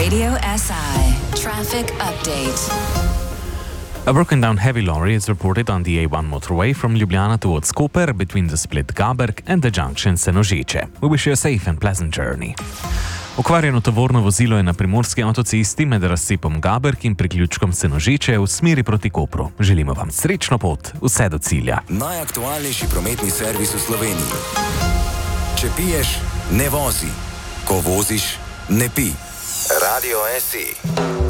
Radio SI traffic update. A broken-down heavy lorry is reported on the A1 motorway from Ljubljana towards Koper between the split Gaberg and the junction Senožeče. We wish you a safe and pleasant journey. Okvarjeno tovorno vozilo je na primorski avtocesti med razcepom Gaberg in priključkom Senožeče v smeri proti Kopru. Želimo vam srečno pot, vse do cilja. Najaktualnejši prometni servis v Sloveniji. Če piješ, ne vozi. Ko voziš, ne pi. Radio SI.